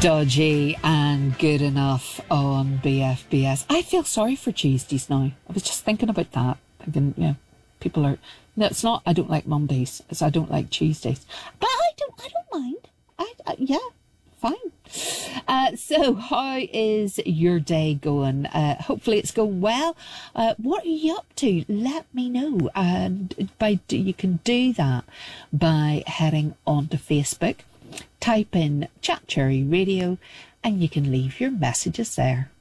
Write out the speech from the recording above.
Dodgy and Good Enough on BFBS. I feel sorry for Tuesdays now. I was just thinking about that. Thinking, yeah, people are... No, it's not I don't like Mondays. It's I don't like Tuesdays. But I don't mind. Yeah, fine. So how is your day going? Hopefully it's going well. What are you up to? Let me know. And you can do that by heading onto Facebook. Type in Chat Cherry Radio and you can leave your messages there.